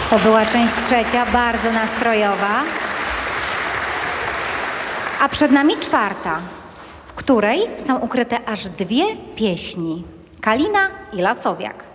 To była część trzecia, bardzo nastrojowa. A przed nami czwarta, w której są ukryte aż dwie pieśni. Kalina i Lasowiak.